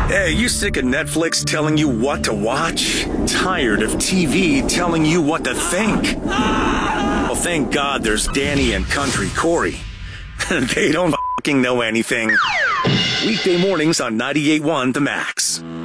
Hey, you sick of Netflix telling you what to watch? Tired of TV telling you what to think? Well, thank God there's Danny and Country Corey. They don't fucking know anything. Weekday mornings on 98.1 The Max.